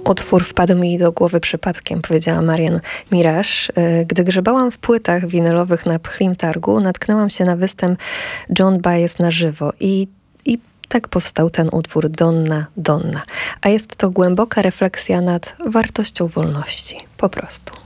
Utwór wpadł mi do głowy przypadkiem, powiedziała Marian Mirage. Gdy grzebałam w płytach winylowych na Pchlim Targu, natknęłam się na występ Joan Baez na żywo i tak powstał ten utwór Donna, Donna. A jest to głęboka refleksja nad wartością wolności. Po prostu.